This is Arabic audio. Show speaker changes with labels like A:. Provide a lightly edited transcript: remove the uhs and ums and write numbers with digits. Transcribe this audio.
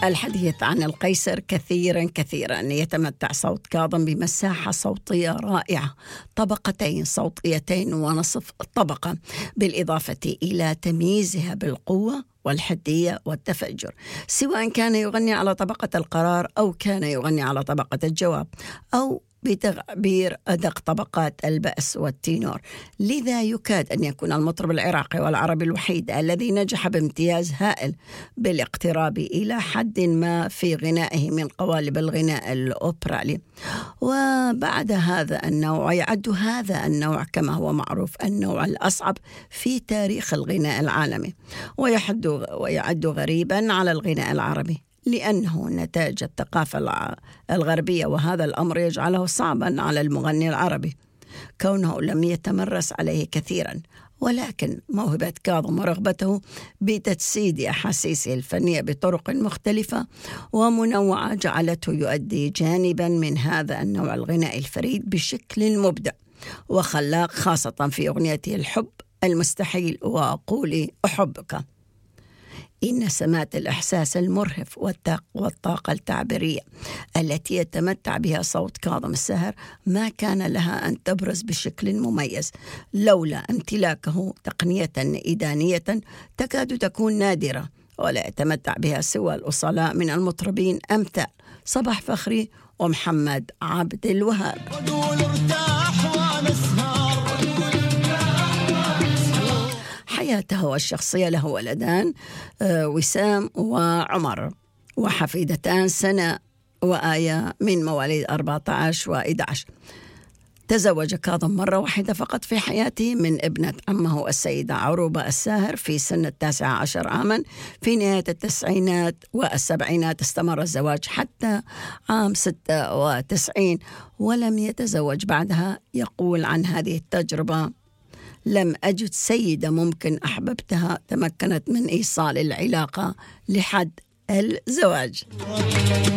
A: الحديث عن القيصر كثيرا يتمتع صوت كاظم بمساحة صوتية رائعة، طبقتين صوتيتين ونصف طبقة، بالإضافة إلى تمييزها بالقوة والحدية والتفجر، سواء كان يغني على طبقة القرار أو كان يغني على طبقة الجواب أو بتعبير أدق طبقات البأس والتينور. لذا يكاد أن يكون المطرب العراقي والعربي الوحيد الذي نجح بامتياز هائل بالاقتراب إلى حد ما في غنائه من قوالب الغناء الأوبرالي. وبعد هذا النوع يعد هذا النوع كما هو معروف النوع الأصعب في تاريخ الغناء العالمي، ويعد غريبا على الغناء العربي لأنه نتاج الثقافة الغربية، وهذا الأمر يجعله صعبا على المغني العربي كونه لم يتمرس عليه كثيرا. ولكن موهبة كاظم ورغبته بتجسيد أحاسيسه الفنية بطرق مختلفة ومنوعة جعلته يؤدي جانبا من هذا النوع الغنائي الفريد بشكل مبدع وخلاق، خاصة في أغنيته الحب المستحيل وأقولي أحبك. إن سمات الإحساس المرهف والطاقة التعبيرية التي يتمتع بها صوت كاظم الساهر ما كان لها أن تبرز بشكل مميز لولا امتلاكه تقنية إدانية تكاد تكون نادرة، ولا يتمتع بها سوى الأصلاء من المطربين أمثال صباح فخري ومحمد عبد الوهاب. حياته الشخصية له ولدان، وسام وعمر، وحفيدتان سنة وآية من مواليد 14 و11. تزوج كاظم مرة واحدة فقط في حياته من ابنة عمه السيدة عروبة الساهر في سن 19 عاما. في نهاية التسعينات والسبعينات استمر الزواج حتى عام 96 ولم يتزوج بعدها. يقول عن هذه التجربة: لم أجد سيدة ممكن أحببتها تمكنت من إيصال العلاقة لحد الزواج.